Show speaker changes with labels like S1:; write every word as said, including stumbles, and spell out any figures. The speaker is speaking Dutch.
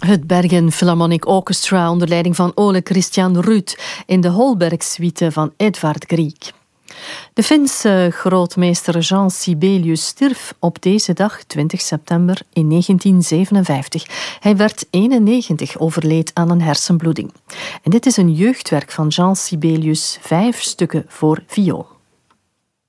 S1: Het Bergen Philharmonic Orchestra onder leiding van Ole Christian Ruud in de Holberg-suite van Edvard Grieg. De Finse grootmeester Jean Sibelius stierf op deze dag, twintig september, in negentien zevenenvijftig. Hij werd eenennegentig, overleed aan een hersenbloeding. En dit is een jeugdwerk van Jean Sibelius, vijf stukken voor viool.